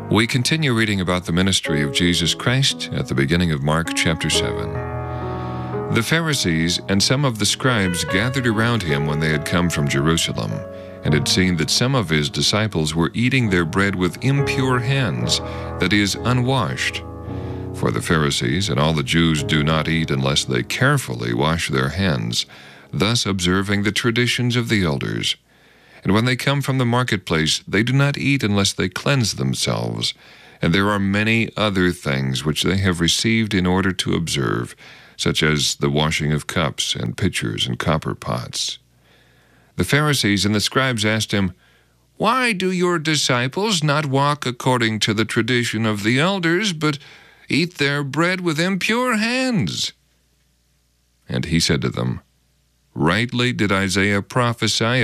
We continue reading about the ministry of Jesus Christ at the beginning of Mark chapter 7. The Pharisees and some of the scribes gathered around him when they had come from Jerusalem, and had seen that some of his disciples were eating their bread with impure hands, that is, unwashed. For the Pharisees and all the Jews do not eat unless they carefully wash their hands, thus observing the traditions of the elders. And when they come from the marketplace, they do not eat unless they cleanse themselves. And there are many other things which they have received in order to observe, such as the washing of cups and pitchers and copper pots. The Pharisees and the scribes asked him, "Why do your disciples not walk according to the tradition of the elders, but eat their bread with impure hands?" And he said to them, "Rightly did Isaiah prophesy